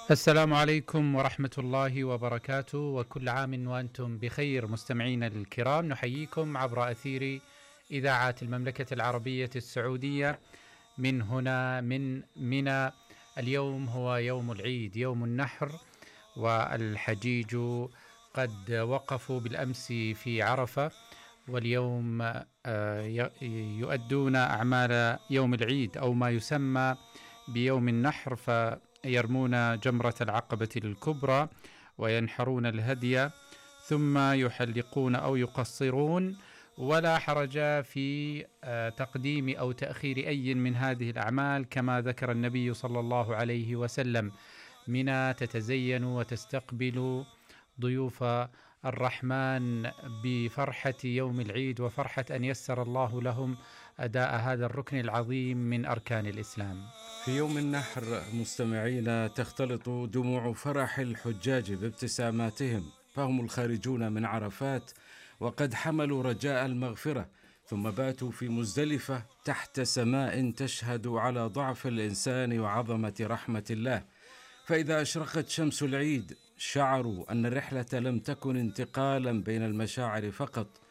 السلام عليكم ورحمة الله وبركاته، وكل عام وأنتم بخير. مستمعينا الكرام، نحييكم عبر أثير إذاعة المملكة العربية السعودية من هنا من منى. اليوم هو يوم العيد، يوم النحر، والحجيج قد وقفوا بالأمس في عرفة، واليوم يؤدون أعمال يوم العيد أو ما يسمى بيوم النحر، فيرمون جمرة العقبة الكبرى وينحرون الهدي، ثم يحلقون أو يقصرون. ولا حرج في تقديم أو تأخير أي من هذه الأعمال، كما ذكر النبي صلى الله عليه وسلم: منى تتزين وتستقبل ضيوف الرحمن بفرحة يوم العيد وفرحة أن يسر الله لهم أداء هذا الركن العظيم من أركان الإسلام. في يوم النحر مستمعين تختلط دموع فرح الحجاج بابتساماتهم، فهم الخارجون من عرفات وقد حملوا رجاء المغفرة، ثم باتوا في مزدلفة تحت سماء تشهد على ضعف الإنسان وعظمة رحمة الله. فإذا أشرقت شمس العيد شعروا أن الرحلة لم تكن انتقالا بين المشاعر فقط،